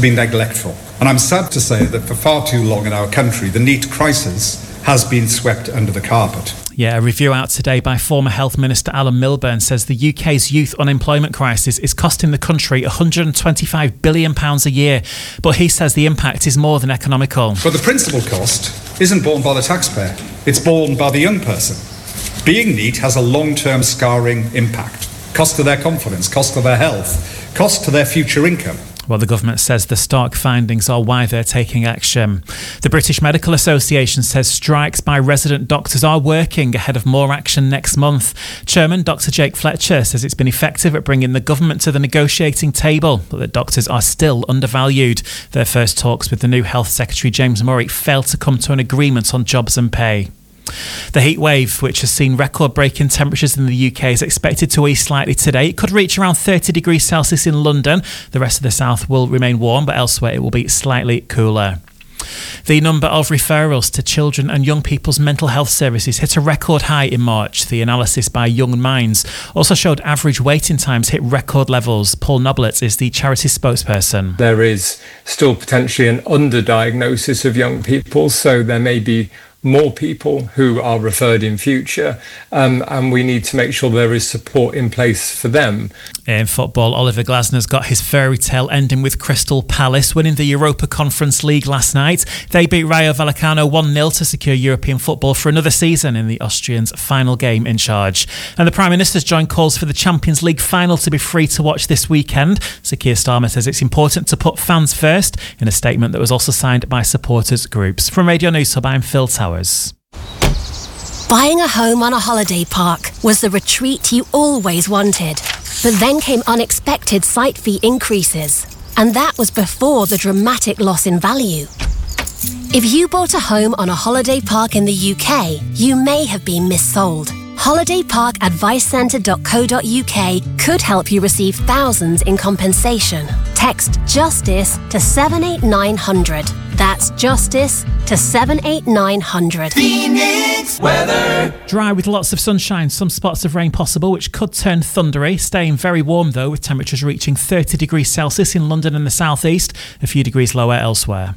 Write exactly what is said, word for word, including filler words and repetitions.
been neglectful. And I'm sad to say that for far too long in our country, the NEAT crisis has been swept under the carpet. Yeah, a review out today by former Health Minister Alan Milburn says the U K's youth unemployment crisis is costing the country one hundred twenty-five billion pounds a year. But he says the impact is more than economical. But the principal cost isn't borne by the taxpayer. It's borne by the young person. Being NEAT has a long-term scarring impact. Cost to their confidence, cost to their health, cost to their future income. Well, the government says the stark findings are why they're taking action. The British Medical Association says strikes by resident doctors are working ahead of more action next month. Chairman Doctor Jake Fletcher says it's been effective at bringing the government to the negotiating table, but that doctors are still undervalued. Their first talks with the new Health Secretary James Murray failed to come to an agreement on jobs and pay. The heat wave, which has seen record-breaking temperatures in the U K, is expected to ease slightly today. It could reach around thirty degrees Celsius in London. The rest of the south will remain warm, but elsewhere it will be slightly cooler. The number of referrals to children and young people's mental health services hit a record high in March. The analysis by Young Minds also showed average waiting times hit record levels. Paul Noblett is the charity spokesperson. There is still potentially an underdiagnosis of young people, so there may be more people who are referred in future, um, and we need to make sure there is support in place for them. In football, Oliver Glasner's got his fairy tale ending with Crystal Palace winning the Europa Conference League last night. They beat Rayo Vallecano one nil to secure European football for another season in the Austrians' final game in charge. And the Prime Minister's joined calls for the Champions League final to be free to watch this weekend. Sir Keir Starmer says it's important to put fans first in a statement that was also signed by supporters groups. From Radio News Hub, I'm Phil Towers. Buying a home on a holiday park was the retreat you always wanted. But then came unexpected site fee increases. And that was before the dramatic loss in value. If you bought a home on a holiday park in the U K, you may have been missold. holiday park advice centre dot co dot uk could help you receive thousands in compensation. Text JUSTICE to seven eight nine hundred. That's JUSTICE to seven eight nine hundred. Phoenix weather. Dry with lots of sunshine, some spots of rain possible, which could turn thundery. Staying very warm though, with temperatures reaching thirty degrees Celsius in London and the southeast, a few degrees lower elsewhere.